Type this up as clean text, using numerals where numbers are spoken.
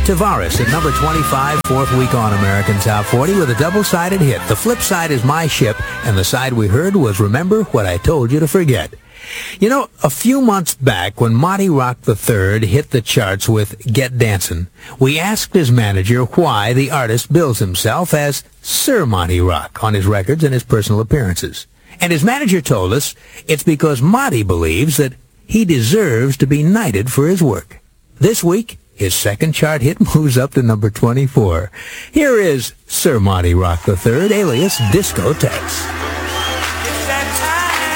Tavares at number 25, fourth week on American Top 40 with a double-sided hit. The flip side is My Ship, and the side we heard was Remember What I Told You to Forget. You know, a few months back when Monty Rock III hit the charts with Get Dancin', we asked his manager why the artist bills himself as Sir Monty Rock on his records and his personal appearances. And his manager told us it's because Monty believes that he deserves to be knighted for his work. This week, his second chart hit moves up to number 24. Here is Sir Monty Rock III, alias Disco Tex.